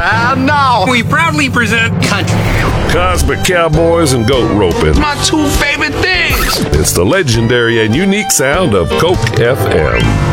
And now we proudly present country, cosmic cowboys, and goat roping. my two favorite things. It's the legendary and unique sound of Coke FM.